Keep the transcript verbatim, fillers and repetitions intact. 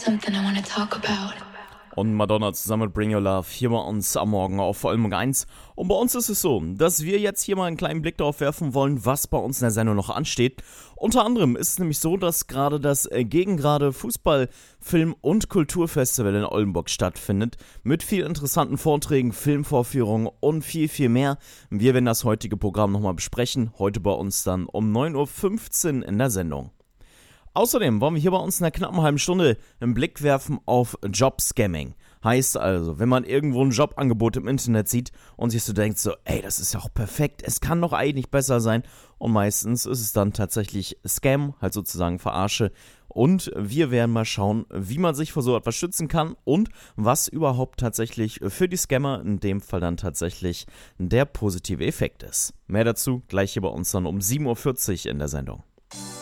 something I want to talk about. Und Madonna zusammen mit Bring Your Love hier bei uns am Morgen auf Vollmond eins. Und bei uns ist es so, dass wir jetzt hier mal einen kleinen Blick darauf werfen wollen, was bei uns in der Sendung noch ansteht. Unter anderem ist es nämlich so, dass gerade das Gegengrade Fußball-, Film- und Kulturfestival in Oldenburg stattfindet. Mit vielen interessanten Vorträgen, Filmvorführungen und viel, viel mehr. Wir werden das heutige Programm nochmal besprechen. Heute bei uns dann um neun Uhr fünfzehn in der Sendung. Außerdem wollen wir hier bei uns in einer knappen halben Stunde einen Blick werfen auf Jobscamming. Heißt also, wenn man irgendwo ein Jobangebot im Internet sieht und sich so denkt, so, ey, das ist ja auch perfekt, es kann doch eigentlich besser sein. Und meistens ist es dann tatsächlich Scam, halt sozusagen Verarsche. Und wir werden mal schauen, wie man sich vor so etwas schützen kann und was überhaupt tatsächlich für die Scammer in dem Fall dann tatsächlich der positive Effekt ist. Mehr dazu gleich hier bei uns dann um sieben Uhr vierzig in der Sendung.